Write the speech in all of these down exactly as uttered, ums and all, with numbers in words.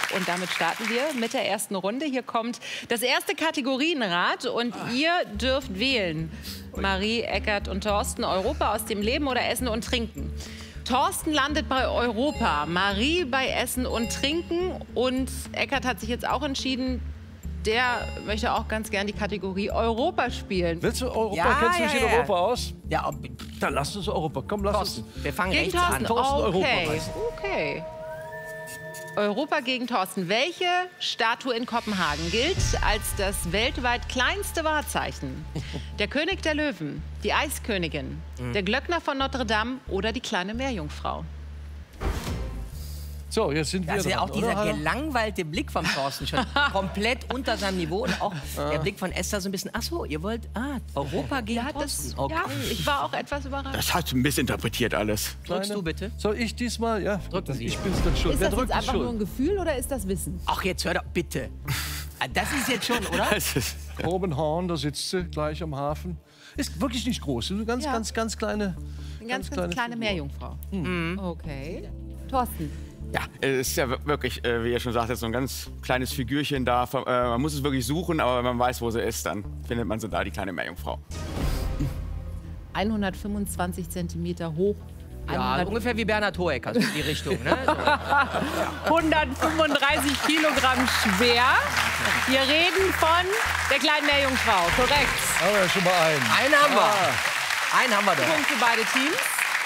Und damit starten wir mit der ersten Runde. Hier kommt das erste Kategorienrad und ihr dürft wählen. Marie, Eckart und Thorsten, Europa aus dem Leben oder Essen und Trinken. Thorsten landet bei Europa, Marie bei Essen und Trinken und Eckart hat sich jetzt auch entschieden, der möchte auch ganz gern die Kategorie Europa spielen. Willst du Europa? Ja, Kennst du ja, dich in ja. Europa aus? Ja, ob, Dann lass uns Europa. Komm, lass Thorsten, uns. wir fangen Gegen rechts Thorsten, an. Thorsten, Europa okay. weiß. okay. Europa gegen Thorsten. Welche Statue in Kopenhagen gilt als das weltweit kleinste Wahrzeichen? Der König der Löwen, die Eiskönigin, mhm. der Glöckner von Notre Dame oder die kleine Meerjungfrau? So, jetzt sind wir Also ja dran, auch dieser oder? gelangweilte Blick vom Thorsten schon komplett unter seinem Niveau und auch der Blick von Esther so ein bisschen, ach so, ihr wollt, ah, Europa gegen Ja, Thorsten. das, Okay. ja, ich war auch etwas überrascht. Das hat missinterpretiert alles. Drückst du bitte? Soll ich diesmal? Ja, Drücken Sie. ich bin's dann schon. Ist Wer das jetzt drückt es einfach nur ein schon? Gefühl oder ist das Wissen? Ach, jetzt hör doch, bitte. Ah, das ist jetzt schon, oder? Das ist, Kobenhorn, da sitzt sie gleich am Hafen. Ist wirklich nicht groß. Eine ganz, Ja. ganz, ganz kleine. Eine ganz, ganz kleine Figur. Meerjungfrau. Mhm. Okay. Thorsten. ja, es ist ja wirklich, äh, wie ihr schon sagt, so ein ganz kleines Figürchen da. Äh, man muss es wirklich suchen, aber wenn man weiß, wo sie ist, dann findet man sie da, die kleine Meerjungfrau. hundertfünfundzwanzig Zentimeter hoch. Ja, ungefähr wie Bernhard Hoeker, so in die Richtung. Ne? So. hundertfünfunddreißig Kilogramm schwer. Wir reden von der kleinen Meerjungfrau, korrekt. Haben wir ja schon mal einen. Einen haben wir. Einen haben wir doch. Punkt für beide Teams.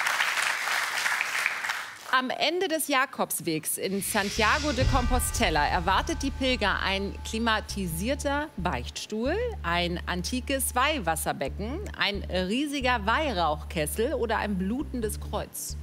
Am Ende des Jakobswegs in Santiago de Compostela erwartet die Pilger ein klimatisierter Beichtstuhl, ein antikes Weihwasserbecken, ein riesiger Weihrauchkessel oder ein blutendes Kreuz.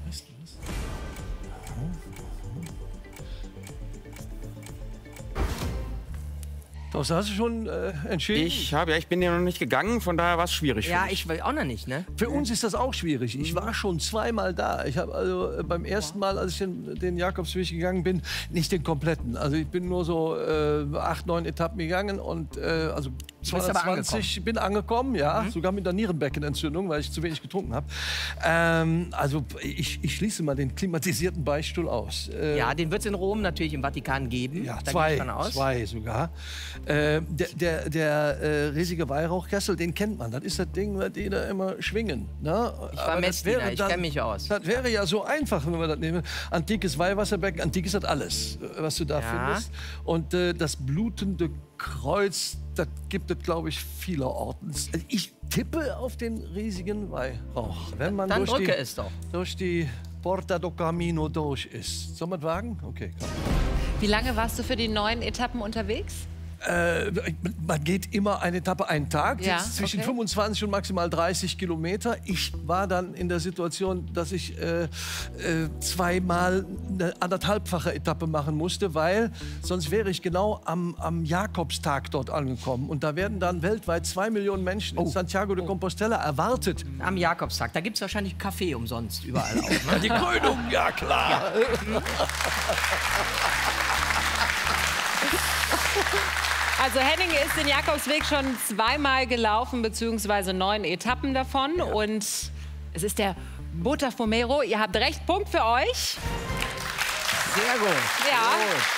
Das hast du schon äh, entschieden? Ich, hab, ja, ich bin ja noch nicht gegangen, von daher war es schwierig für Ja, mich. ich will auch noch nicht, ne? Für uns ist das auch schwierig. Ich war schon zweimal da. Ich habe also äh, beim ersten Mal, als ich den, den Jakobsweg gegangen bin, nicht den kompletten. Also ich bin nur so äh, acht, neun Etappen gegangen und äh, also zweihundertzwanzig bin angekommen, ja, mhm. sogar mit einer Nierenbeckenentzündung, weil ich zu wenig getrunken habe. Ähm, also ich, ich schließe mal den klimatisierten Beichtstuhl aus. Äh, Ja, den wird es in Rom natürlich im Vatikan geben. Ja, Da zwei, gehe ich von aus. zwei sogar. Äh, der der, der äh, riesige Weihrauchkessel, den kennt man. Das ist das Ding, was die da immer schwingen. Ne? Ich war Aber das Messdiener, wäre ich dann- kenne mich aus. Das wäre ja so einfach, wenn wir das nehmen. Antikes Weihwasserbecken, antik ist das alles, äh, was du da Ja. findest. Und äh, das blutende Kreuz, das gibt es, glaube ich, vielerorts. Also ich tippe auf den riesigen Weihrauch. Wenn man Dann durch drücke die, es doch. durch die Porta do Camino durch ist. Soll man wagen? Okay, komm. Wie lange warst du für die neun Etappen unterwegs? Äh, man geht immer eine Etappe einen Tag, Ja, jetzt zwischen okay. fünfundzwanzig und maximal dreißig Kilometer. Ich war dann in der Situation, dass ich äh, äh, zweimal eine anderthalbfache Etappe machen musste, weil sonst wäre ich genau am, am Jakobstag dort angekommen. Und da werden dann weltweit zwei Millionen Menschen in Santiago de Compostela erwartet. Am Jakobstag, da gibt es wahrscheinlich Kaffee umsonst überall auch. Ne? Die Krönung, ja klar. Also Henning ist den Jakobsweg schon zweimal gelaufen, beziehungsweise neun Etappen davon. Ja. Und es ist der Botafomeiro. Ihr habt recht, Punkt für euch. Sehr gut. Ja.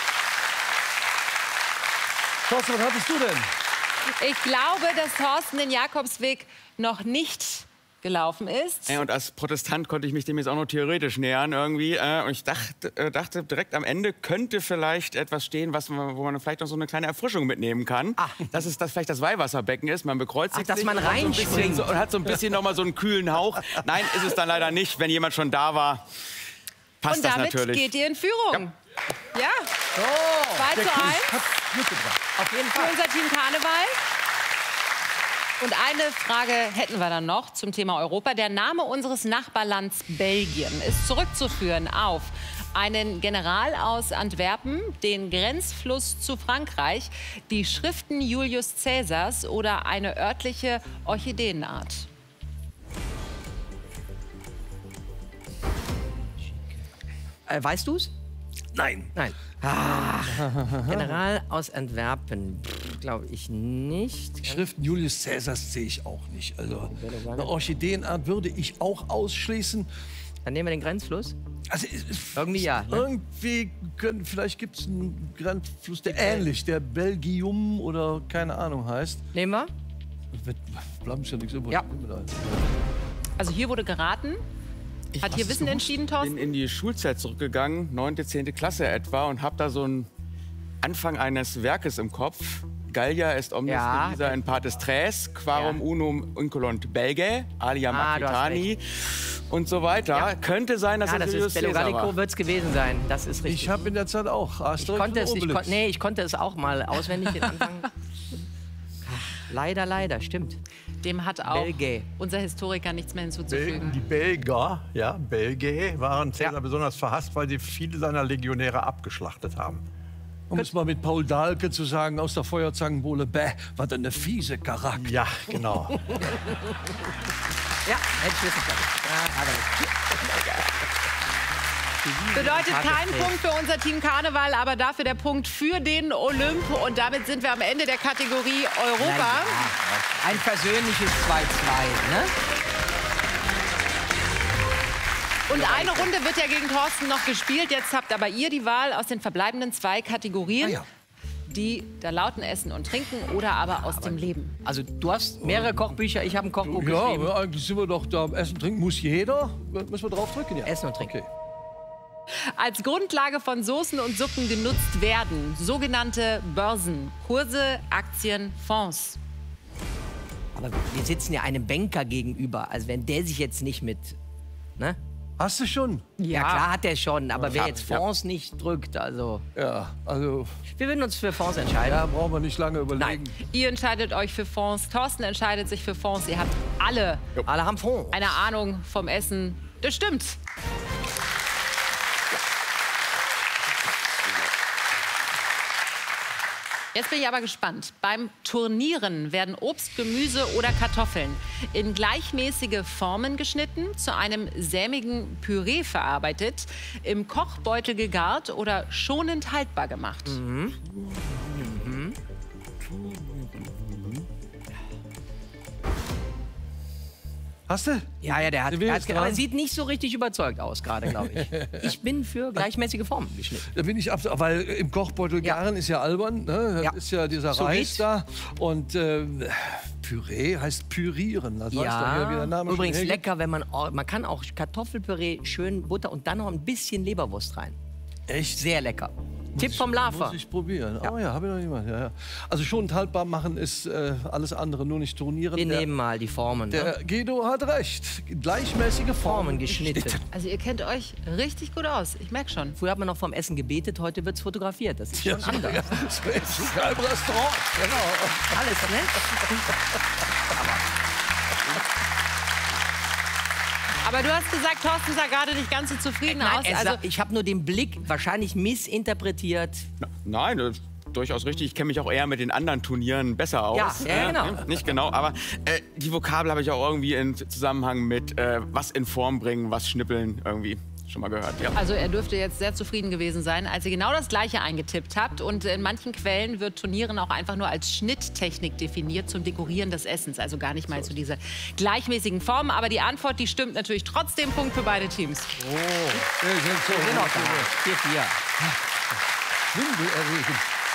Thorsten, was hattest du denn? Ich glaube, dass Thorsten den Jakobsweg noch nicht gelaufen ist. Ja, und als Protestant konnte ich mich dem jetzt auch noch theoretisch nähern irgendwie. Äh, und ich dachte, äh, dachte, direkt am Ende könnte vielleicht etwas stehen, was man, wo man vielleicht noch so eine kleine Erfrischung mitnehmen kann. Ah. Dass es das vielleicht das Weihwasserbecken ist. Man bekreuzigt Ach, dass sich man und hat so ein bisschen reinspringt. so, und hat so ein bisschen noch mal so einen kühlen Hauch. Nein, ist es dann leider nicht. Wenn jemand schon da war, passt Und das damit natürlich. geht ihr in Führung. Ja. So, zwei zu eins auf jeden für Fall. unser Team Karneval. Und eine Frage hätten wir dann noch zum Thema Europa. Der Name unseres Nachbarlands Belgien ist zurückzuführen auf einen General aus Antwerpen, den Grenzfluss zu Frankreich, die Schriften Julius Caesars oder eine örtliche Orchideenart. Äh, weißt du's? Nein. Nein. Ah, General aus Antwerpen, glaube ich nicht. Schriften Julius Caesars sehe ich auch nicht. Also eine Orchideenart würde ich auch ausschließen. Dann nehmen wir den Grenzfluss. Also, es- Irgendwie ja. Ne? Irgendwie, können, vielleicht gibt es einen Grenzfluss, der ähnlich, der Belgium oder keine Ahnung heißt. Nehmen wir? Wird- Bleiben schon nichts übrig. Ja. Also hier wurde geraten. Hat hier Wissen entschieden, bin Thorsten? in die Schulzeit zurückgegangen, neunte, zehnte Klasse etwa, und habe da so einen Anfang eines Werkes im Kopf. Gallia est omnis Ja. divisa in partes tres, quarum Ja. unum inculant belgae, alia Ah, du hast Aquitani und so weiter. Ja. Könnte sein, dass Ja, das das Julius ist Caesar Bello Gallico war. wird es gewesen sein. Das ist richtig. Ich habe in der Zeit auch Ich Asterix konnte und es, ich Obelix. kon nee, ich konnte es auch mal auswendig den Anfang. Leider, leider, stimmt. Dem hat auch Belgä. unser Historiker nichts mehr hinzuzufügen. Die Belger, ja, Belgä, waren Caesar Ja. besonders verhasst, weil sie viele seiner Legionäre abgeschlachtet haben. Um es mal mit Paul Dahlke zu sagen, aus der Feuerzangenbowle, bäh, was eine fiese Charakter. Ja, genau. Ja, hätte ich wissen können. Ja, ärgerlich. Bedeutet kein Tageslicht. Punkt für unser Team Karneval, aber dafür der Punkt für den Olymp. Und damit sind wir am Ende der Kategorie Europa. Ja, ein persönliches zwei zwei, ne? Und eine Runde wird ja gegen Thorsten noch gespielt. Jetzt habt aber ihr die Wahl aus den verbleibenden zwei Kategorien. Ah ja. Die da lauten Essen und Trinken oder aber aus dem Leben. Also du hast mehrere Kochbücher, ich habe ein Kochbuch Ja, geschrieben. ja, eigentlich sind wir doch da. Essen, trinken muss jeder. Müssen wir drauf drücken, ja. Essen und Trinken. Okay. Als Grundlage von Soßen und Suppen genutzt werden sogenannte Börsen, Kurse, Aktien, Fonds. Aber wir sitzen ja einem Banker gegenüber. Also wenn der sich jetzt nicht mit... Ne? Hast du schon? Ja, klar hat er schon, aber wer Ja, jetzt ja. Fonds nicht drückt, also... Ja, also, Wir würden uns für Fonds entscheiden. da brauchen wir nicht lange überlegen. Ihr entscheidet euch für Fonds, Thorsten entscheidet sich für Fonds. Ihr habt alle Alle haben Fonds. eine Ahnung vom Essen. Das stimmt. Jetzt bin ich aber gespannt. Beim Turnieren werden Obst, Gemüse oder Kartoffeln in gleichmäßige Formen geschnitten, zu einem sämigen Püree verarbeitet, im Kochbeutel gegart oder schonend haltbar gemacht. Hast du? Ja, ja, der hat, Der will der jetzt hat aber dran. sieht nicht so richtig überzeugt aus gerade, glaube ich. Ich bin für gleichmäßige Formen geschnitten. Da bin ich absolut, weil im Kochbeutel Ja. garen ist ja albern, ne? Das Ja. ist ja dieser Sous Reis vide. da. Und äh, Püree heißt pürieren. Das weißt du ja, wie der Name übrigens schon hergibt. lecker, wenn man, auch- man kann auch Kartoffelpüree, schön Butter und dann noch ein bisschen Leberwurst rein. Echt? Sehr lecker. Tipp vom Lava. Muss ich probieren. Oh ja, habe ich noch niemand. Ja, ja. Also schon haltbar machen ist äh, alles andere, nur nicht turnieren. Wir der, nehmen mal die Formen. Ne? der Guido hat recht. Gleichmäßige Formen, Formen geschnitten. Also ihr kennt euch richtig gut aus. Ich merke schon. Früher hat man noch vom Essen gebetet, heute wird es fotografiert. Das ist schon Ja, anders. ja, das ist sogar im Restaurant. Genau. Alles, ne? Aber du hast gesagt, Thorsten sah gerade nicht ganz so zufrieden aus. er Also sa- ich habe nur den Blick wahrscheinlich missinterpretiert. Nein, das ist durchaus richtig. Ich kenne mich auch eher mit den anderen Turnieren besser aus. Ja, ja, Äh, genau. Nicht genau, aber äh, die Vokabel habe ich auch irgendwie in Zusammenhang mit äh, was in Form bringen, was schnippeln irgendwie schon mal gehört. Ja. Also er dürfte jetzt sehr zufrieden gewesen sein, als ihr genau das Gleiche eingetippt habt. Und in manchen Quellen wird Turnieren auch einfach nur als Schnitttechnik definiert zum Dekorieren des Essens. Also gar nicht mal zu dieser gleichmäßigen Form. Aber die Antwort, die stimmt natürlich trotzdem. Punkt für beide Teams. Wir sind so Genau, da. vier vier. schwindelerregend.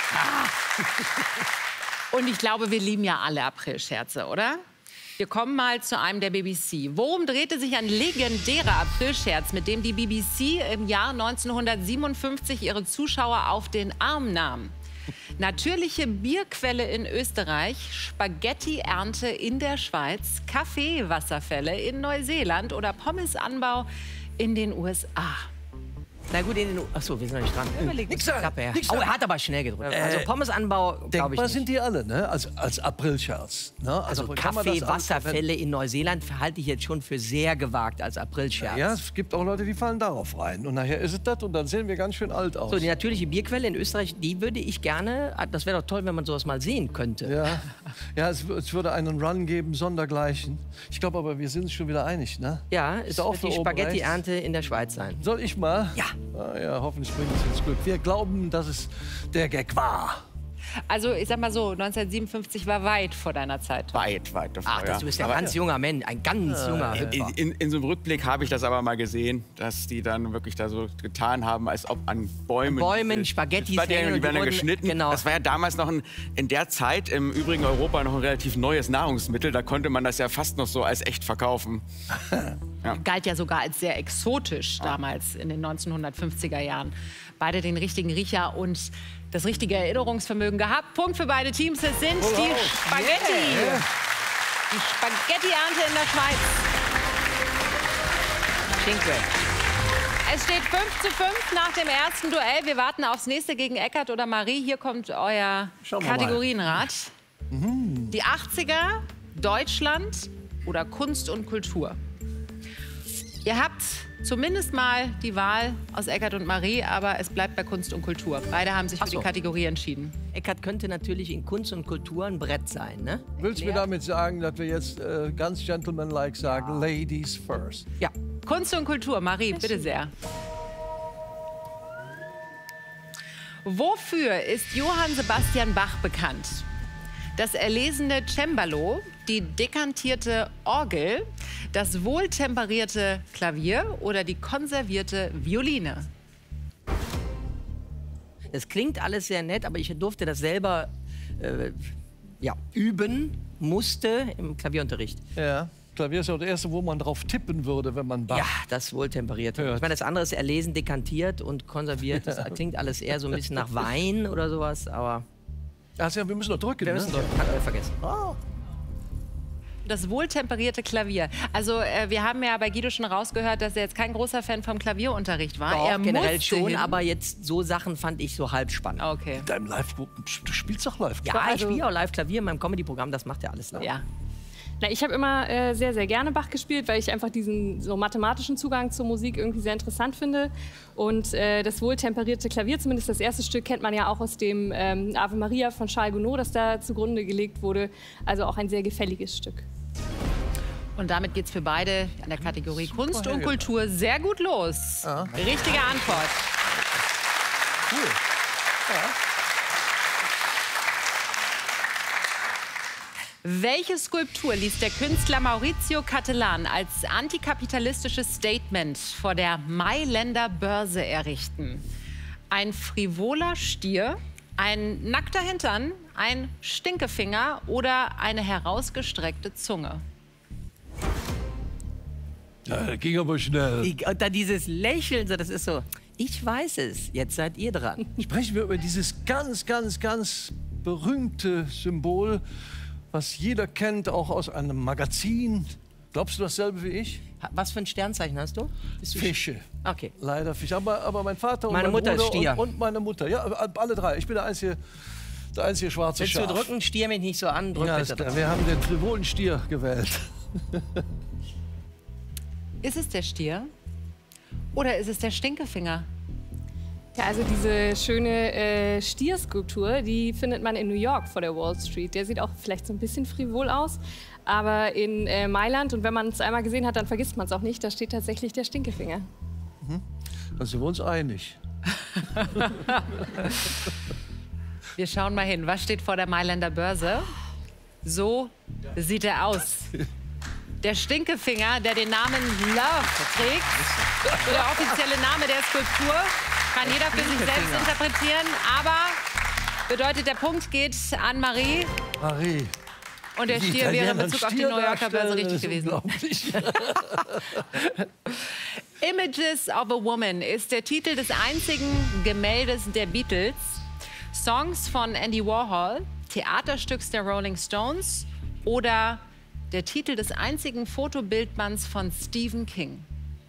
Und ich glaube, wir lieben ja alle Aprilscherze, oder? Wir kommen mal zu einem der B B C. Worum drehte sich ein legendärer Aprilscherz, mit dem die B B C im Jahr neunzehnhundertsiebenundfünfzig ihre Zuschauer auf den Arm nahm? Natürliche Bierquelle in Österreich, Spaghetti-Ernte in der Schweiz, Kaffeewasserfälle in Neuseeland oder Pommesanbau in den U S A. Na gut, in den... Achso, wir sind noch nicht dran. Überleg Nix sagen, Klappe her. nix Oh, sagen. er hat aber schnell gedrückt. Also Pommesanbau, glaube ich Denkbar nicht. sind die alle, ne? Als, als Aprilscherz. Ne? Also kann man das alles Kaffeewasserfälle in Neuseeland halte ich jetzt schon für sehr gewagt als Aprilscherz. Ja, es gibt auch Leute, die fallen darauf rein. Und nachher ist es das und dann sehen wir ganz schön alt aus. So, die natürliche Bierquelle in Österreich, die würde ich gerne, das wäre doch toll, wenn man sowas mal sehen könnte. ja, ja es, w- es würde einen Run geben, sondergleichen. Ich glaube aber, wir sind uns schon wieder einig, ne? Ja, es Ist auch wird für die oben Spaghetti-Ernte in der Schweiz sein. Soll ich mal? Ja. Ah, ja, hoffentlich bringt es ins Glück. Wir glauben, dass es der Gag war. Also ich sag mal so, neunzehnhundertsiebenundfünfzig war weit vor deiner Zeit. Weit, weit davor, Ach, das, ja. du bist ja ein Aber ganz junger Mensch, ein ganz junger in, Hüpfer. in, in so einem Rückblick habe ich das aber mal gesehen, dass die dann wirklich da so getan haben, als ob an Bäumen... Bäumen, Spaghettis Spaghetti, hängen die und die werden dann wurden- geschnitten. genau. Das war ja damals noch ein, in der Zeit im übrigen Europa noch ein relativ neues Nahrungsmittel. Da konnte man das ja fast noch so als echt verkaufen. Galt ja sogar als sehr exotisch damals in den neunzehnhundertfünfziger Jahren. Beide den richtigen Riecher und das richtige Erinnerungsvermögen gehabt. Punkt für beide Teams. Es sind die Spaghetti. Yeah. Die Spaghetti-Ernte in der Schweiz. Schinke. Es steht fünf zu fünf nach dem ersten Duell. Wir warten aufs nächste gegen Eckart oder Marie. Hier kommt euer Schauen wir mal. Kategorienrat. Die achtziger, Deutschland oder Kunst und Kultur. Ihr habt zumindest mal die Wahl aus Eckart und Marie, aber es bleibt bei Kunst und Kultur. Beide haben sich für Ach so. die Kategorie entschieden. Eckart könnte natürlich in Kunst und Kultur ein Brett sein, ne? Willst du mir damit sagen, dass wir jetzt äh, ganz gentlemanlike sagen, Ladies first? Ja. Kunst und Kultur, Marie, bitte sehr. Wofür ist Johann Sebastian Bach bekannt? Das erlesene Cembalo, die dekantierte Orgel, das wohltemperierte Klavier oder die konservierte Violine? Das klingt alles sehr nett, aber ich durfte das selber äh, ja, üben, musste im Klavierunterricht. Ja. Klavier ist ja das erste, wo man drauf tippen würde, wenn man Bach. Ja, das wohltemperierte. Hört. Ich meine, das andere ist erlesen, dekantiert und konserviert. Das klingt alles eher so ein bisschen nach Wein oder sowas, aber Ach ja, wir müssen doch drücken. wir ne? müssen doch, hat er vergessen. Das wohltemperierte Klavier. Also äh, wir haben ja bei Guido schon rausgehört, dass er jetzt kein großer Fan vom Klavierunterricht war. Doch, er generell musste schon, hin. aber jetzt so Sachen fand ich so halb spannend. Okay. Deinem Live, du spielst doch live. Ja, ich spiele auch live Klavier in meinem Comedy-Programm, das macht ja alles live. Ja. Na, ich habe immer äh, sehr, sehr gerne Bach gespielt, weil ich einfach diesen so mathematischen Zugang zur Musik irgendwie sehr interessant finde. Und äh, das wohltemperierte Klavier, zumindest das erste Stück, kennt man ja auch aus dem ähm, Ave Maria von Charles Gounod, das da zugrunde gelegt wurde. Also auch ein sehr gefälliges Stück. Und damit geht's für beide an der Kategorie Kunst und Helga. Kultur sehr gut los. Richtige Antwort. Cool. Welche Skulptur ließ der Künstler Maurizio Cattelan als antikapitalistisches Statement vor der Mailänder Börse errichten? Ein frivoler Stier, ein nackter Hintern, ein Stinkefinger oder eine herausgestreckte Zunge? Ja, das ging aber schnell. Die, und dann dieses Lächeln, so, das ist so, ich weiß es, jetzt seid ihr dran. Sprechen wir über dieses ganz, ganz, ganz berühmte Symbol, was jeder kennt, auch aus einem Magazin. Glaubst du dasselbe wie ich? Ha- Was für ein Sternzeichen hast du? Bist du Fische. Okay. Leider Fische. Aber, aber mein Vater und Meine mein Mutter ist Bruder Stier. und, und meine Mutter. Ja, alle drei. Ich bin der einzige, der einzige schwarze Willst du Schaf. drücken? Stier mich nicht so an. Drück Ja, ist bitte. klar. Wir haben den frivolen Stier gewählt. Ist es der Stier oder ist es der Stinkefinger? Ja, also diese schöne äh, Stierskulptur, die findet man in New York vor der Wall Street. Der sieht auch vielleicht so ein bisschen frivol aus, aber in äh, Mailand, und wenn man es einmal gesehen hat, dann vergisst man es auch nicht, da steht tatsächlich der Stinkefinger. Da sind wir uns einig. Wir schauen mal hin. Was steht vor der Mailänder Börse? So sieht er aus. Der Stinkefinger, der den Namen Love trägt. Der offizielle Name der Skulptur. Kann jeder für sich selbst interpretieren. Aber bedeutet, der Punkt geht an Marie. Marie. Und der Die Stier wäre in Italiener Bezug auf die Stier New Yorker Börse darstellen, richtig das ist gewesen. unglaublich. Images of a Woman ist der Titel des einzigen Gemäldes der Beatles. Songs von Andy Warhol, Theaterstücks der Rolling Stones oder der Titel des einzigen Fotobildbands von Stephen King.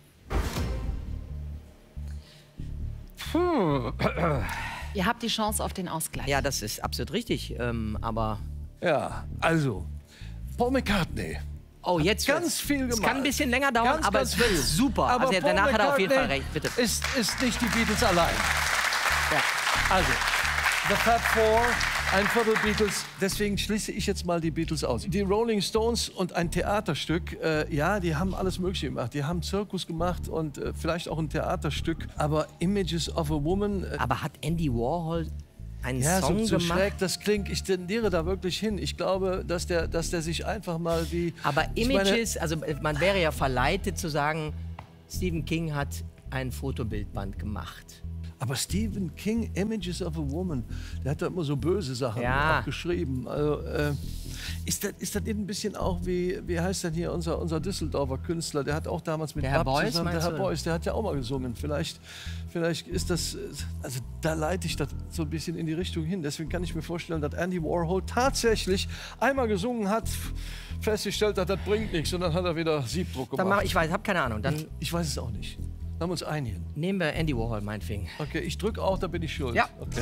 Ihr habt die Chance auf den Ausgleich. Ja, das ist absolut richtig, ähm, aber... Ja, also, Paul McCartney. Oh, jetzt Ganz wird's- viel Es gemacht. kann ein bisschen länger dauern, Ganz, aber ganz es wird viel. super. Aber also Paul danach hat er auf jeden Fall McCartney recht, bitte. Ist, ist nicht die Beatles allein. Ja. Also, The Fab Four, ein Viertel Beatles. Deswegen schließe ich jetzt mal die Beatles aus. Die Rolling Stones und ein Theaterstück, äh, ja, die haben alles Mögliche gemacht. Die haben Zirkus gemacht und äh, vielleicht auch ein Theaterstück. Aber Images of a Woman, äh, Aber hat Andy Warhol einen Ja, Song so, so gemacht. schräg das klingt, ich tendiere da wirklich hin. Ich glaube, dass der, dass der sich einfach mal wie... Aber ich meine- Images, also man wäre ja verleitet zu sagen, Stephen King hat ein Fotobildband gemacht. Aber Stephen King, Images of a Woman, der hat da immer so böse Sachen Ja. auch geschrieben. Also, äh, ist das, ist das nicht ein bisschen auch wie, wie heißt denn hier unser, unser Düsseldorfer Künstler, der hat auch damals mit Der Herr Bab Beuys, zusammen, der meinst Herr du? Beuys, der hat ja auch mal gesungen. Vielleicht, vielleicht ist das, also da leite ich das so ein bisschen in die Richtung hin. Deswegen kann ich mir vorstellen, dass Andy Warhol tatsächlich einmal gesungen hat, festgestellt hat, das bringt nichts und dann hat er wieder Siebdruck Dann mach, gemacht. ich weiß, habe keine Ahnung. Dann Ich weiß es auch nicht. Haben wir uns einigen. nehmen wir Andy Warhol, meinetwegen. Okay, ich drücke auch, da bin ich schuld. Ja. Okay.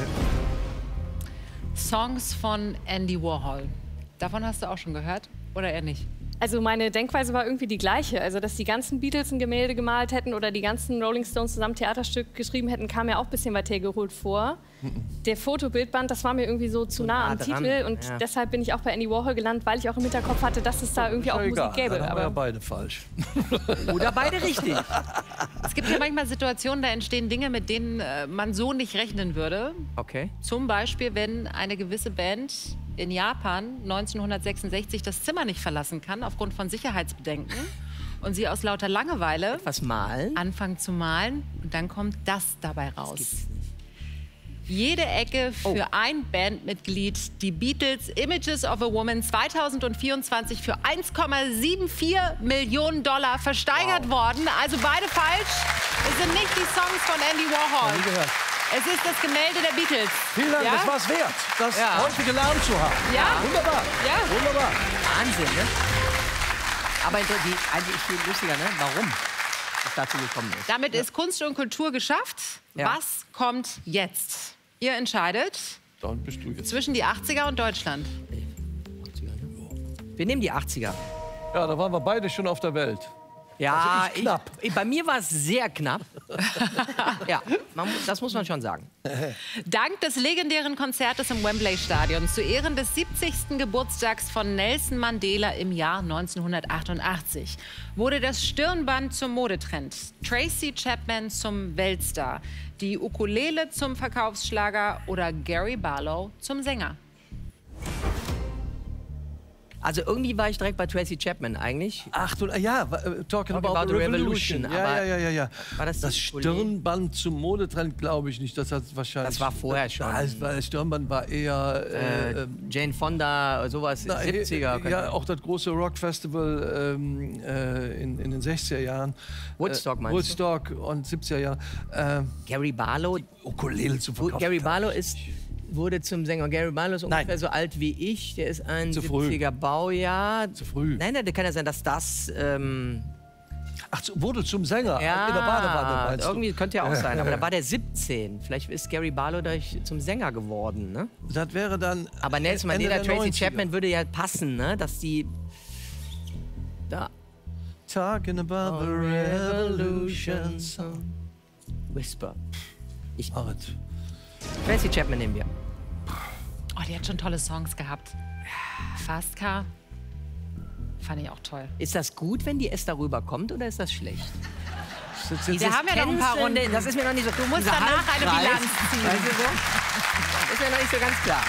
Songs von Andy Warhol. Davon hast du auch schon gehört? Oder eher nicht? Also meine Denkweise war irgendwie die gleiche. Also dass die ganzen Beatles ein Gemälde gemalt hätten oder die ganzen Rolling Stones zusammen Theaterstück geschrieben hätten, kam mir auch ein bisschen weit hergeholt vor. Der Fotobildband, das war mir irgendwie so zu nah nah am dran, Titel und ja. deshalb bin ich auch bei Andy Warhol gelandet, weil ich auch im Hinterkopf hatte, dass es da irgendwie auch Ja, egal. Musik gäbe. Dann haben wir ja Aber beide falsch. Oder beide richtig. Es gibt ja manchmal Situationen, da entstehen Dinge, mit denen äh, man so nicht rechnen würde. Okay. Zum Beispiel, wenn eine gewisse Band in Japan neunzehnhundertsechsundsechzig das Zimmer nicht verlassen kann, aufgrund von Sicherheitsbedenken, und sie aus lauter Langeweile Was malen? anfangen zu malen, und dann kommt das dabei raus. Jede Ecke für Oh. ein Bandmitglied, die Beatles Images of a Woman zweitausendvierundzwanzig für eins Komma vierundsiebzig Millionen Dollar versteigert worden. Also beide falsch. Es sind nicht die Songs von Andy Warhol. Nie gehört. Es ist das Gemälde der Beatles. Vielen Dank, Ja? das war's wert, das Ja. heute gelernt zu haben. Ja. Wunderbar. Ja. Wunderbar. Wahnsinn, ne? Aber die, eigentlich viel lustiger, ne? Warum es dazu gekommen ist. Damit ist Kunst und Kultur geschafft. Ja. Was kommt jetzt? Ihr entscheidet Dann bist du jetzt. zwischen die achtziger und Deutschland. Wir nehmen die achtziger. Ja, da waren wir beide schon auf der Welt. Ja, Also ich knapp. Ich, bei mir war es sehr knapp. Ja, man, mu- das muss man schon sagen. Dank des legendären Konzertes im Wembley-Stadion zu Ehren des siebzigsten Geburtstags von Nelson Mandela im Jahr neunzehnhundertachtundachtzig wurde das Stirnband zum Modetrend, Tracy Chapman zum Weltstar, die Ukulele zum Verkaufsschlager oder Gary Barlow zum Sänger. Also irgendwie war ich direkt bei Tracy Chapman eigentlich. Ach du, ja, wa- äh, talking about, about the the Revolution. Revolution, Ja, aber ja, ja, ja, ja. war das das die Ukulele? Stirnband zum Modetrend, glaube ich nicht. Das hat wahrscheinlich. Das war vorher schon. Ja, es war- das Stirnband war eher. Äh, Äh, ähm, Jane Fonda, sowas, na, siebziger. äh, Ja, auch das große Rockfestival ähm, äh, in, in den sechziger Jahren. Woodstock äh, meinst du? Woodstock und siebziger Jahren. Äh, Gary Barlow, Ukulele zu verkaufen. Gary Barlow ist, wurde zum Sänger. Gary Barlow ist ungefähr Nein. so alt wie ich. Der ist ein Zu früh. siebziger Baujahr. Zu früh. Nein, nein, das kann ja sein, dass das... Ähm, Ach, so, wurde zum Sänger ja, in der Badewanne, meinst irgendwie du? könnte ja auch sein. Aber da war der siebzehn. Vielleicht ist Gary Barlow dadurch zum Sänger geworden, ne? Das wäre dann. Aber Nelson Ende Mandela, der Tracy neunziger. Chapman würde ja passen, ne? Dass die... Da... Talking about the revolution song. Whisper. Marit. Tracy Chapman nehmen wir. Oh, die hat schon tolle Songs gehabt. Fast Car. Fand ich auch toll. Ist das gut, wenn die S darüber kommt, oder ist das schlecht? Jetzt- jetzt- Wir haben ja noch ein paar Tänzelnde, Runden. Das ist mir noch nicht so... Du musst dieser danach eine Halbkreis, Bilanz ziehen. Weißt du so? Das ist mir noch nicht so ganz klar.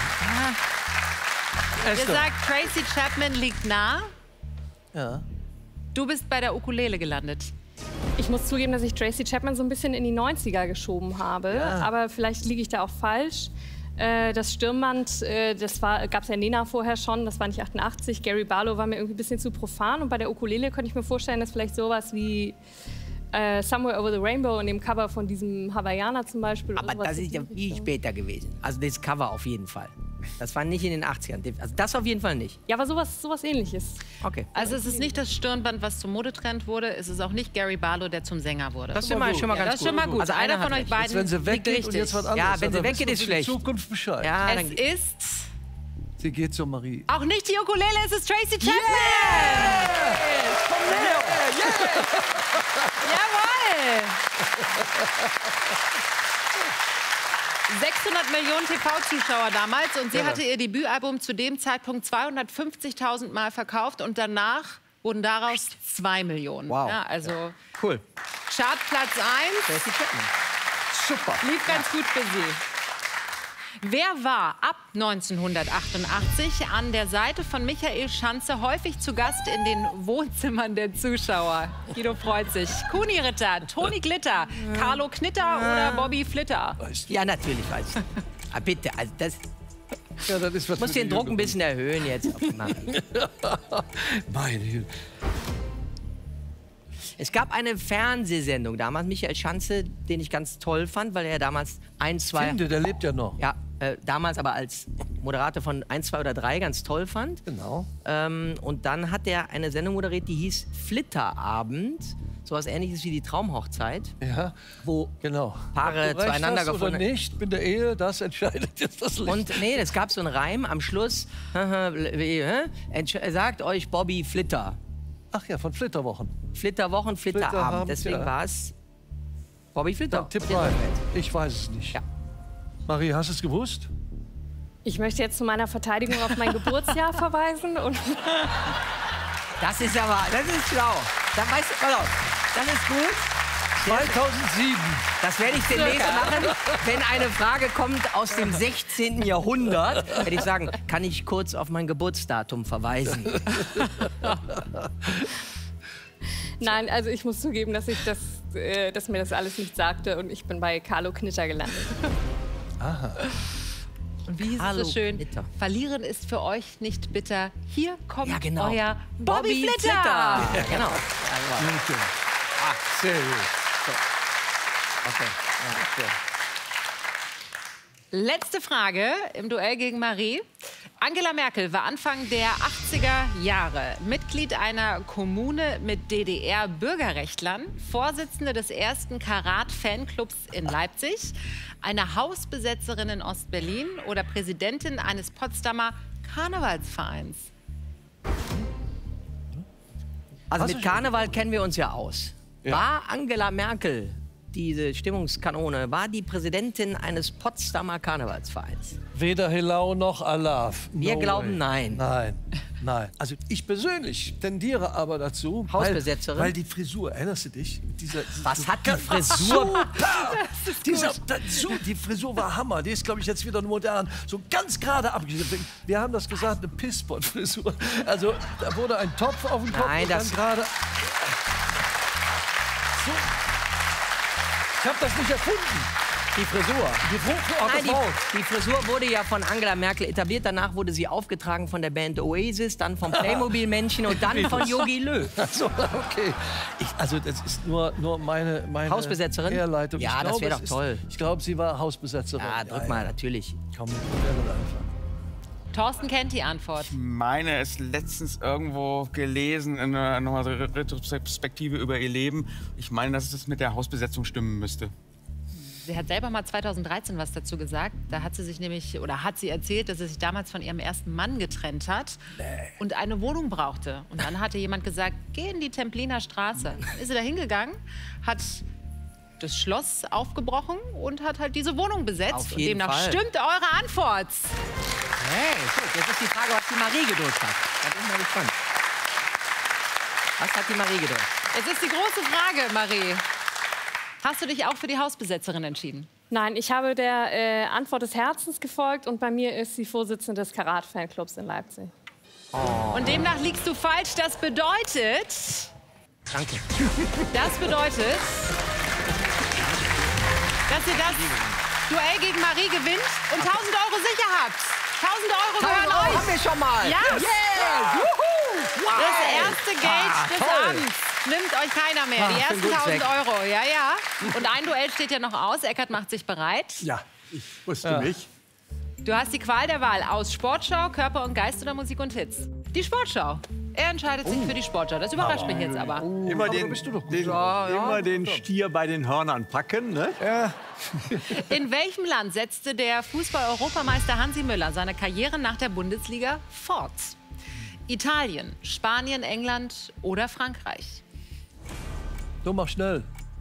Ihr Esther. sagt, Tracy Chapman liegt nah. Ja. Du bist bei der Ukulele gelandet. ich muss zugeben, dass ich Tracy Chapman so ein bisschen in die neunziger geschoben habe. Aber vielleicht liege ich da auch falsch. Äh, das Stirnband, äh, das gab es ja in Nena vorher schon, das war nicht achtundachtzig. Gary Barlow war mir irgendwie ein bisschen zu profan. Und bei der Ukulele könnte ich mir vorstellen, dass vielleicht sowas wie äh, Somewhere Over the Rainbow in dem Cover von diesem Hawaiianer zum Beispiel. oder Aber sowas das in ist die ja viel Richtung. später gewesen. Also das Cover auf jeden Fall. Das war nicht in den achtzigern. Also das auf jeden Fall nicht. Ja, aber sowas, sowas Ähnliches. Okay. Also es ist nicht das Stirnband, was zum Modetrend wurde. Es ist auch nicht Gary Barlow, der zum Sänger wurde. Das ist schon mal, schon mal ja, ganz das ist schon mal gut. Also einer einer von hat euch recht. beiden Jetzt, wenn sie liegt weggeht und richtig. jetzt was anderes. Ja, wenn sie dann weggeht, wissen ist wir für schlecht. die Zukunft Bescheid. Ja, Es dann, ist Sie geht zur Marie. auch nicht die Ukulele, es ist Tracy Chapman. Jawohl. sechshundert Millionen T V-Zuschauer damals und sie hatte ihr Debütalbum zu dem Zeitpunkt zweihundertfünfzigtausend Mal verkauft und danach wurden daraus zwei Millionen. Wow. Ja, also cool. Chartplatz eins, Tracy Chapman. Super. lief ganz gut für sie. Wer war ab neunzehnhundertachtundachtzig an der Seite von Michael Schanze häufig zu Gast in den Wohnzimmern der Zuschauer? Guido freut sich. Kuni Ritter, Toni Glitter, Carlo Knitter oder Bobby Flitter? Ja, natürlich weiß ich. Ah, bitte, also das... Ja, das ist was Ich muss für den die Druck ein Jüngeren. bisschen erhöhen jetzt. Auf die Marie. Meine Güte. Es gab eine Fernsehsendung damals, Michael Schanze, den ich ganz toll fand, weil er damals ein, zwei... Finde, der lebt ja noch. Ja, äh, damals aber als Moderator von eins, zwei oder drei ganz toll fand. Genau. Ähm, und dann hat er eine Sendung moderiert, die hieß Flitterabend. Sowas Ähnliches wie die Traumhochzeit. Ja, wo genau. Paare Ob du recht zueinander hast gefunden oder nicht, in der Ehe, das entscheidet jetzt das Licht. Und nee, es gab so einen Reim am Schluss. Sagt euch Bobby Flitter. Ach ja, von Flitterwochen. Flitterwochen, Flitterabend. Flitterabend, Deswegen ja. war es Bobby Flitter. Dann tipp rein. Ich weiß es nicht. Ja. Marie, hast du es gewusst? Ich möchte jetzt zu meiner Verteidigung auf mein Geburtsjahr verweisen. Und Das ist aber, das ist schlau. Dann weißt du, pass auf, das ist gut. zweitausendsieben. Das werde ich demnächst machen. Wenn eine Frage kommt aus dem sechzehnten Jahrhundert, werde ich sagen, kann ich kurz auf mein Geburtsdatum verweisen. nein, also ich muss zugeben, dass, ich das, äh, dass mir das alles nicht sagte und ich bin bei Carlo Knitter gelandet. Und wie hieß Carlo es so schön? Knitter. Verlieren ist für euch nicht bitter. Hier kommt Ja, genau. euer Bobby, Flitter. Ja, genau. Ach, sehr gut. Okay. Ja, so. Letzte Frage im Duell gegen Marie. Angela Merkel war Anfang der achtziger Jahre Mitglied einer Kommune mit D D R-Bürgerrechtlern, Vorsitzende des ersten Karat-Fanclubs in Leipzig, eine Hausbesetzerin in Ostberlin oder Präsidentin eines Potsdamer Karnevalsvereins. Also Hast mit du- Karneval kennen wir uns ja aus. Ja. War Angela Merkel, diese Stimmungskanone, war die Präsidentin eines Potsdamer Karnevalsvereins? Weder Helau noch Alaf. Wir No glauben way. nein. Nein, nein. Also ich persönlich tendiere aber dazu, Hausbesetzerin? Weil, weil die Frisur, erinnerst du dich? Mit dieser, Was hat die Frisur? Super! Dieser, dazu, die Frisur war Hammer. Die ist, glaube ich, jetzt wieder modern. So ganz gerade abgeschnitten. Wir haben das gesagt, eine Pisspot-Frisur. Also da wurde ein Topf auf den Kopf Nein, und dann das- gerade... So. Ich habe das nicht erfunden. Die Frisur. Die Frau, Nein, Frau. die, die Frisur wurde ja von Angela Merkel etabliert. Danach wurde sie aufgetragen von der Band Oasis, dann vom Playmobil-Männchen und dann von Jogi Löw. So, okay. Ich, also das ist nur, nur meine, meine Hausbesetzerin? Herleitung. Ja, Ich das glaube, wär es doch ist- toll. Ich glaube, sie war Hausbesetzerin. Ja, drück mal, natürlich. Komm, wir probieren das einfach. Thorsten kennt die Antwort. Ich meine es letztens irgendwo gelesen in einer nochmal so Retrospektive über ihr Leben. Ich meine, dass es mit der Hausbesetzung stimmen müsste. Sie hat selber mal zweitausenddreizehn was dazu gesagt. Da hat sie sich nämlich, oder hat sie erzählt, dass sie sich damals von ihrem ersten Mann getrennt hat und eine Wohnung brauchte. Und dann hatte jemand gesagt, geh in die Templiner Straße. Ist sie da hingegangen, hat das Schloss aufgebrochen und hat halt diese Wohnung besetzt. Auf Und jeden demnach Fall. stimmt eure Antwort. Hey, gut, jetzt ist die Frage, was die Marie gedrückt hat. Da bin ich mal gespannt. Was hat die Marie gedrückt? Jetzt ist die große Frage, Marie. Hast du dich auch für die Hausbesetzerin entschieden? Nein, ich habe der äh, Antwort des Herzens gefolgt und bei mir ist sie Vorsitzende des Karat-Fanclubs in Leipzig. Und demnach liegst du falsch. Das bedeutet, Danke. das bedeutet, dass ihr das Duell gegen Marie gewinnt und tausend Euro sicher habt. tausend Euro gehören Oh, euch. haben wir schon mal. Ja. Yeah. Juhu. Wow. Das erste Geld Ah, des toll. Amts nimmt euch keiner mehr. Die Ah, ersten bin gut tausend weg. Euro. Ja, ja. Und ein Duell steht ja noch aus. Eckart macht sich bereit. Ja, ich wusste mich. Du hast die Qual der Wahl aus Sportschau, Körper und Geist oder Musik und Hits. Die Sportschau. Er entscheidet sich für die Sportschau. Das überrascht mich jetzt aber. Immer, den, bist du doch gut. den, immer den Stier bei den Hörnern packen, ne? In welchem Land setzte der Fußball-Europameister Hansi Müller seine Karriere nach der Bundesliga fort? Italien, Spanien, England oder Frankreich? Du mach schnell.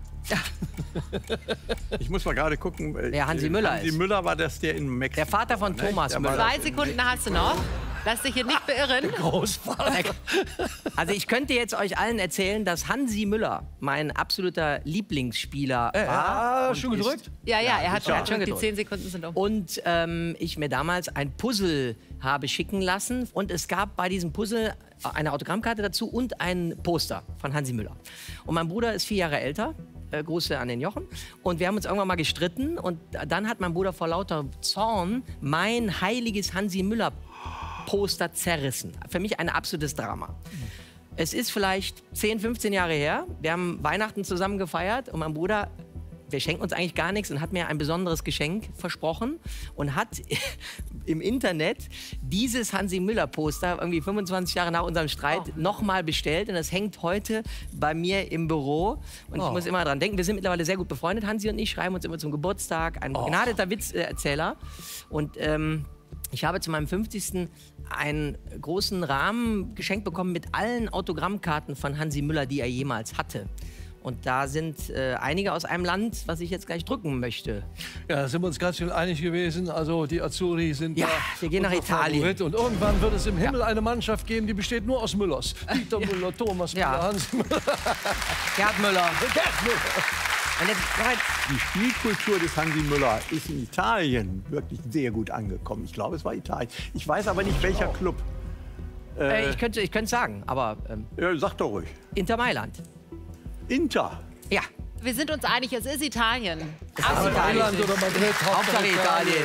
Ich muss mal gerade gucken. äh, Wer Hansi Müller Hansi ist. Müller war das, der in Mexiko. Der Vater von ne? Thomas Der Müller. war- Zwei Sekunden hast du noch. Lass dich hier nicht beirren. Großvater. Also ich könnte jetzt euch allen erzählen, dass Hansi Müller mein absoluter Lieblingsspieler Äh, war. ah, schon und gedrückt? Ja, ja, er hat schon, er hat schon die gedrückt. zehn Sekunden sind um. Und ähm, ich mir damals ein Puzzle habe schicken lassen. Und es gab bei diesem Puzzle eine Autogrammkarte dazu und ein Poster von Hansi Müller. Und mein Bruder ist vier Jahre älter. Äh, Grüße an den Jochen. Und wir haben uns irgendwann mal gestritten. Und dann hat mein Bruder vor lauter Zorn mein heiliges Hansi Müller Poster zerrissen. Für mich ein absolutes Drama. Es ist vielleicht zehn, fünfzehn Jahre her. Wir haben Weihnachten zusammen gefeiert und mein Bruder, wir schenken uns eigentlich gar nichts und hat mir ein besonderes Geschenk versprochen und hat im Internet dieses Hansi Müller Poster irgendwie fünfundzwanzig Jahre nach unserem Streit oh. nochmal bestellt und das hängt heute bei mir im Büro und oh. ich muss immer dran denken, wir sind mittlerweile sehr gut befreundet, Hansi und ich, schreiben uns immer zum Geburtstag, ein oh. begnadeter Witzerzähler und ähm, ich habe zu meinem fünfzigsten einen großen Rahmen geschenkt bekommen mit allen Autogrammkarten von Hansi Müller, die er jemals hatte. Und da sind äh, einige aus einem Land, was ich jetzt gleich drücken möchte. Ja, da sind wir uns ganz schön einig gewesen. Also die Azzurri sind Ja, da wir gehen nach unser Italien. Favorit. Und irgendwann wird es im Himmel eine Mannschaft geben, die besteht nur aus Müllers. Dieter Ja. Müller, Thomas Müller, Ja. Hans Müller. Gerd Müller. Gerd Müller. Und jetzt, Die Spielkultur des Hansi Müller ist in Italien wirklich sehr gut angekommen. Ich glaube, es war Italien. Ich weiß aber nicht, welcher Club. äh, ich könnte ich könnte sagen, aber ähm, Ja, sag doch ruhig. Inter Mailand. Inter. Ja, Wir sind uns einig, es ist Italien. Aber Mailand oder Madrid. Hauptsache Italien.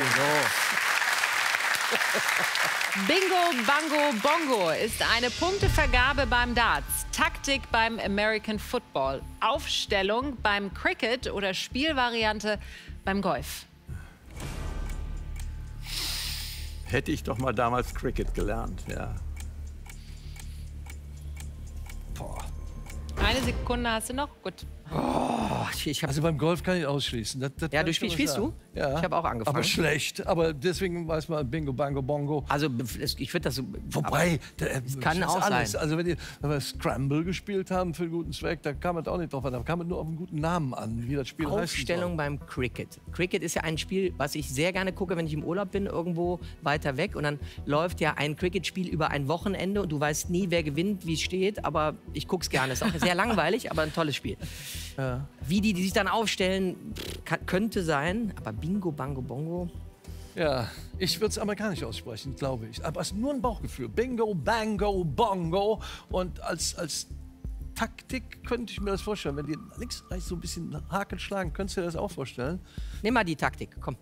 Bingo, Bango, Bongo ist eine Punktevergabe beim Darts, Taktik beim American Football, Aufstellung beim Cricket oder Spielvariante beim Golf. Hätte ich doch mal damals Cricket gelernt. Ja. Eine Sekunde hast du noch? Gut. Oh, ich hab, Also beim Golf kann ich ausschließen. Das, das Ja, kann du ich schon spielst- mal spielst sagen. Ja. Ich hab auch angefangen. Aber schlecht. Aber deswegen weiß man Bingo, Bango, Bongo. also ich finde das so. Wobei, der, kann das auch ist alles. sein. Also wenn, die, wenn wir Scramble gespielt haben für einen guten Zweck, da kam es auch nicht drauf an. Da kam es nur auf einen guten Namen an, wie das Spiel heißt. Aufstellung beim Cricket. Cricket ist ja ein Spiel, was ich sehr gerne gucke, wenn ich im Urlaub bin, irgendwo weiter weg. Und dann läuft ja ein Cricket-Spiel über ein Wochenende und du weißt nie, wer gewinnt, wie es steht. Aber ich gucke es gerne. Ist auch sehr langweilig, aber ein tolles Spiel. Ja. Wie die, die sich dann aufstellen, kann, könnte sein. Aber Bingo, Bango, Bongo. Ja, ich würde es amerikanisch aussprechen, glaube ich. Aber es ist nur ein Bauchgefühl. Bingo, Bango, Bongo. Und als, als Taktik könnte ich mir das vorstellen. Wenn die links, rechts so ein bisschen Haken schlagen, könntest du dir das auch vorstellen? Nimm mal die Taktik, komm.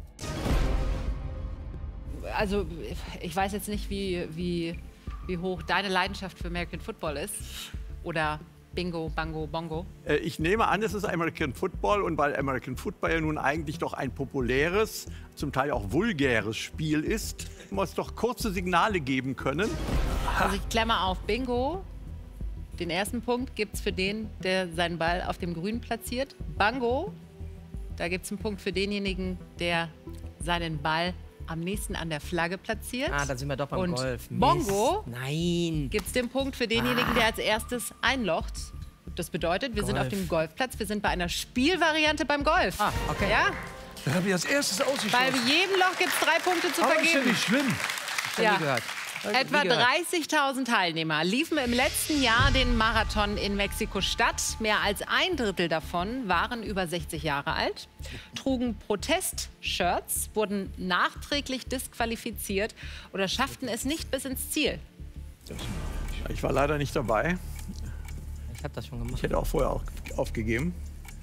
Also ich weiß jetzt nicht, wie, wie, wie hoch deine Leidenschaft für American Football ist. Oder Bingo, Bango, Bongo. Äh, Ich nehme an, es ist American Football und weil American Football ja nun eigentlich doch ein populäres, zum Teil auch vulgäres Spiel ist, muss es doch kurze Signale geben können. Also ich klemmer auf Bingo. Den ersten Punkt gibt es für den, der seinen Ball auf dem Grün platziert. Bango, da gibt es einen Punkt für denjenigen, der seinen Ball am nächsten an der Flagge platziert. Ah, dann sind wir doch beim Und Golf. Mist. Bongo Nein. gibt es den Punkt für denjenigen, der als erstes einlocht. Das bedeutet, wir sind Golf. auf dem Golfplatz, wir sind bei einer Spielvariante beim Golf. Ah, okay. Ja? Da habe ich als erstes Bei ausgeschlossen. jedem Loch gibt es drei Punkte zu Aber ist ja vergeben. nicht schlimm. Ich hab nie gehört. Etwa Nie gehört. dreißigtausend Teilnehmer liefen im letzten Jahr den Marathon in Mexiko-Stadt. Mehr als ein Drittel davon waren über sechzig Jahre alt, trugen Protest-Shirts, wurden nachträglich disqualifiziert oder schafften es nicht bis ins Ziel. Ich war leider nicht dabei. Ich habe das schon gemacht. Ich hätte auch vorher auch aufgegeben.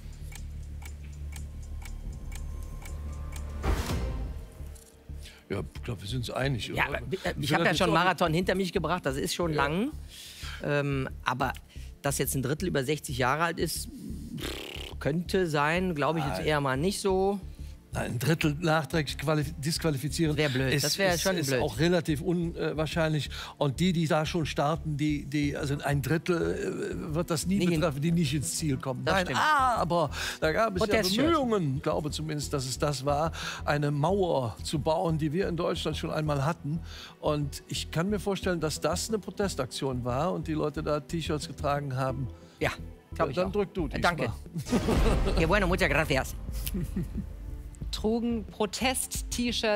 Ja, ich glaube, wir sind uns einig. Ja, oder? aber, äh, ich will habe ja das schon jetzt auch- Marathon hinter mich gebracht, das ist schon lang. Ähm, aber dass jetzt ein Drittel über sechzig Jahre alt ist, pff, könnte sein, glaube ich jetzt eher mal nicht so. Ein Drittel nachträglich qualif- disqualifizieren. Wär blöd. Ist, Das wär ist, schon ist blöd. auch relativ unwahrscheinlich. Und die, die da schon starten, die, die, also ein Drittel äh, wird das nie Nicht in- betreffen, die nicht ins Ziel kommen. Das Nein, stimmt. aber da gab es ja Protestshirt. Bemühungen, ich glaube zumindest, dass es das war, eine Mauer zu bauen, die wir in Deutschland schon einmal hatten. Und ich kann mir vorstellen, dass das eine Protestaktion war und die Leute da T-Shirts getragen haben. Ja, glaube ich Dann auch. drück du Äh, diesmal. Danke. Ja, bueno, muchas gracias. Trugen Protest-T-Shirts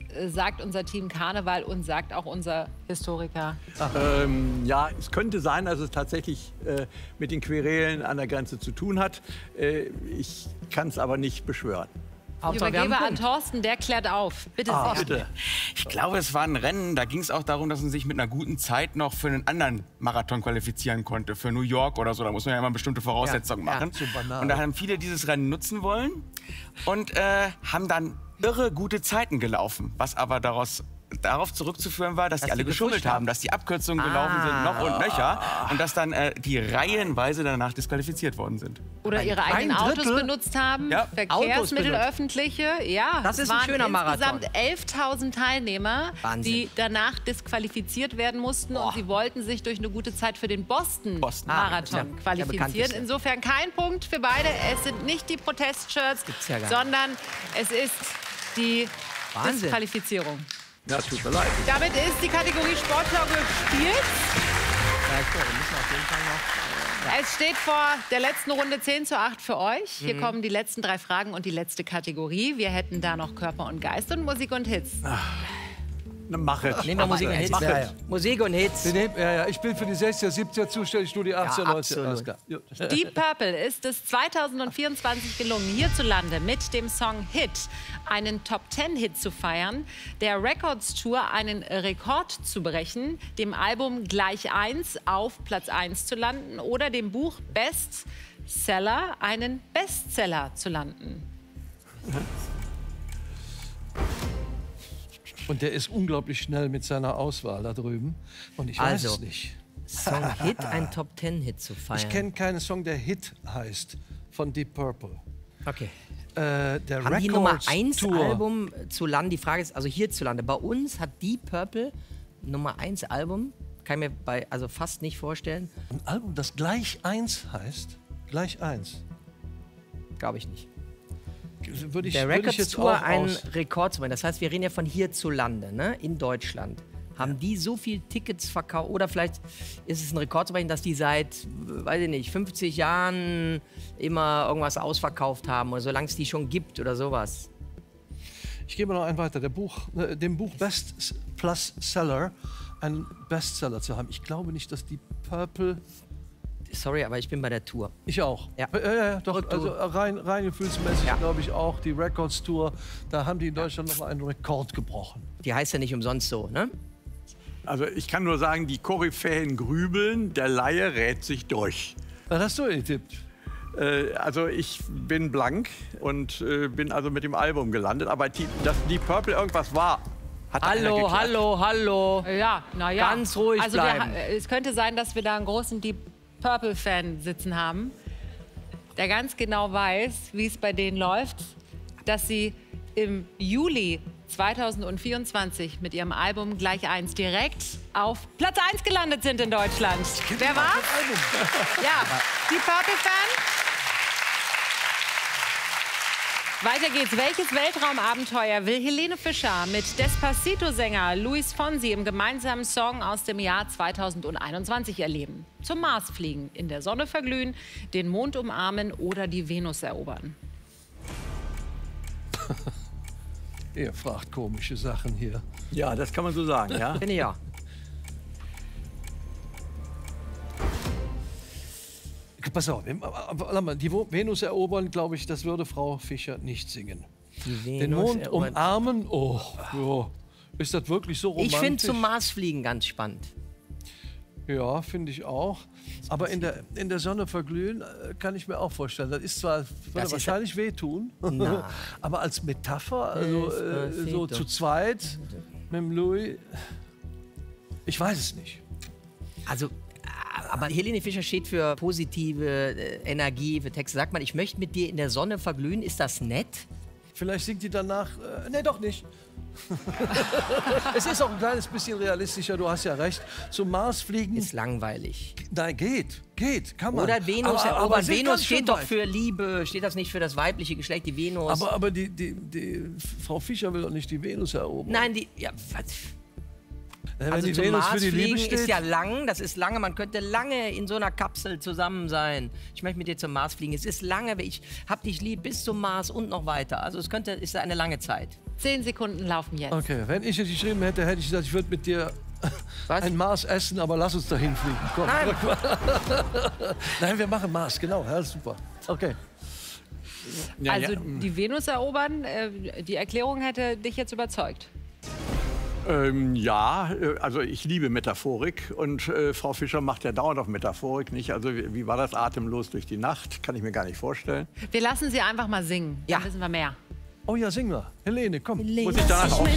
äh, sagt unser Team Karneval und sagt auch unser Historiker. Ähm, ja, es könnte sein, dass es tatsächlich äh, mit den Querelen an der Grenze zu tun hat. Äh, ich kann es aber nicht beschwören. Ich übergebe an Thorsten, der klärt auf. Bitte Ah, sehr. bitte. Ich glaube, es war ein Rennen, da ging es auch darum, dass man sich mit einer guten Zeit noch für einen anderen Marathon qualifizieren konnte. Für New York oder so, da muss man ja immer bestimmte Voraussetzungen Ja, machen. ja, so banal. Und da haben viele dieses Rennen nutzen wollen und äh, haben dann irre gute Zeiten gelaufen. Was aber daraus, darauf zurückzuführen war, dass, Dass die alle die geschummelt gefuscht haben. haben, dass die Abkürzungen gelaufen sind, noch und nöcher. Und dass dann äh, die reihenweise danach disqualifiziert worden sind. Oder ihre eigenen ein Autos Drittel? benutzt haben, Ja. Verkehrsmittel, benutzt. öffentliche. Ja, Das es ist ein waren schöner Marathon. insgesamt elftausend Teilnehmer, Wahnsinn. die danach disqualifiziert werden mussten. Und sie wollten sich durch eine gute Zeit für den Boston. Boston-Marathon Ah, ja, der qualifizieren. bekannteste. Insofern kein Punkt für beide. Es sind nicht die Protestshirts, gibt's ja gar nicht. sondern es ist die Wahnsinn. Disqualifizierung. Ja, tut mir leid. Damit ist die Kategorie Sportschau gespielt. Ja, ich, wir müssen auf jeden Fall noch. Es steht vor der letzten Runde zehn zu acht für euch. Hier kommen die letzten drei Fragen und die letzte Kategorie. Wir hätten da noch Körper und Geist und Musik und Hits. Na, mach es. Nehmen wir Musik und Hits. Mach Ja, es. ja. Musik und Hits. Wir nehmen, ja, ja, ich bin für die sechziger, siebziger zuständig, du die achtziger, neunziger. absolut. Alles klar. Ja. Deep Purple ist es zweitausendvierundzwanzig gelungen, hierzulande mit dem Song Hit einen Top-Ten-Hit zu feiern, der Records Tour einen Rekord zu brechen, dem Album Gleich eins auf Platz eins zu landen oder dem Buch Bestseller einen Bestseller zu landen. Und der ist unglaublich schnell mit seiner Auswahl da drüben. Und ich weiß Also. es nicht. Song Hit, ein Top Ten Hit zu feiern. Ich kenne keinen Song, der Hit heißt, von Deep Purple. Okay. Äh, der Haben die Nummer Records eins Tour. Album zu landen? Die Frage ist, also hierzulande. Bei uns hat Deep Purple Nummer eins Album. Kann ich mir bei, also fast nicht vorstellen. Ein Album, das gleich eins heißt. Gleich eins. Glaube ich nicht. Würde ich, Der würde ich Records jetzt Tour auch einen aus. Rekord zu machen. Das heißt, wir reden ja von hierzulande, ne? In Deutschland. Haben die so viel Tickets verkauft? Oder vielleicht ist es ein Rekord zu brechen, dass die seit, weiß ich nicht, fünfzig Jahren immer irgendwas ausverkauft haben oder solange es die schon gibt oder sowas. Ich gebe noch einen weiter. Der Buch, äh, dem Buch Best Plus Seller einen Bestseller zu haben. Ich glaube nicht, dass die Purple. Sorry, aber ich bin bei der Tour. Ich auch. Ja. Ja, ja, ja doch. Rücktour. Also rein, rein gefühlsmäßig Ja. glaube ich auch. Die Records Tour, da haben die in Deutschland noch mal einen Rekord gebrochen. Die heißt ja nicht umsonst so, ne? Also ich kann nur sagen, die Koryphäen grübeln, der Laie rät sich durch. Was hast du getippt? Äh, also ich bin blank und äh, bin also mit dem Album gelandet. Aber die, dass Deep Purple irgendwas war, hat einer Hallo, geklatscht. hallo, hallo. Ja, naja. Ganz ruhig also bleiben. Wir, es könnte sein, dass wir da einen großen Deep Purple-Fan sitzen haben, der ganz genau weiß, wie es bei denen läuft, dass sie im Juli zweitausendvierundzwanzig mit ihrem Album Gleich eins direkt auf Platz eins gelandet sind in Deutschland. Wer war's? Ja, Deep Purple-Fan. Weiter geht's. Welches Weltraumabenteuer will Helene Fischer mit Despacito-Sänger Luis Fonsi im gemeinsamen Song aus dem Jahr zweitausendeinundzwanzig erleben? Zum Mars fliegen, in der Sonne verglühen, den Mond umarmen oder die Venus erobern? Ihr fragt komische Sachen hier. Ja, das kann man so sagen, ja. Bin ich ja. Pass auf, warte mal, die Venus erobern, glaube ich, das würde Frau Fischer nicht singen. Die Venus Den Mond erobert- umarmen, oh, ja. Ist das wirklich so romantisch? Ich finde zum Mars fliegen ganz spannend. Ja, finde ich auch. Aber in der, in der Sonne verglühen äh, kann ich mir auch vorstellen. Das ist zwar, würde ist wahrscheinlich wehtun, Nein. aber als Metapher, also äh, so Despacito. zu zweit mit dem Louis, ich weiß es nicht. Also, aber Helene Fischer steht für positive äh, Energie, für Texte. Sagt man, ich möchte mit dir in der Sonne verglühen. Ist das nett? Vielleicht singt die danach, äh, nee, doch nicht. Es ist auch ein kleines bisschen realistischer, du hast ja recht. Zum Mars fliegen, Ist langweilig. nein, geht, geht, kann man. Oder Venus aber, erobern. aber sie Venus kann schon steht doch weit. für Liebe. Steht das nicht für das weibliche Geschlecht, die Venus? Aber, aber die, die, die Frau Fischer will doch nicht die Venus erobern. Nein, die. Ja, was? wenn Also die zum Venus Mars für die Liebe fliegen steht. ist ja lang, das ist lange, man könnte lange in so einer Kapsel zusammen sein. Ich möchte mit dir zum Mars fliegen. Es ist lange, ich hab dich lieb bis zum Mars und noch weiter. Also es könnte, ist eine lange Zeit. Zehn Sekunden laufen jetzt. Okay, wenn ich jetzt geschrieben hätte, hätte ich gesagt, ich würde mit dir Was? ein Mars essen, aber lass uns dahin fliegen. Komm. Nein. Nein, wir machen Mars, genau. Ja, super. Okay. Ja, Also ja. die Venus erobern, äh, die Erklärung hätte dich jetzt überzeugt. Ähm, ja, äh, also ich liebe Metaphorik und äh, Frau Fischer macht ja dauernd auf Metaphorik, nicht? Also wie, wie war das atemlos durch die Nacht? Kann ich mir gar nicht vorstellen. Wir lassen sie einfach mal singen. Ja. Dann wissen wir mehr. Oh ja, sing mal. Helene, komm. Muss ich danach auch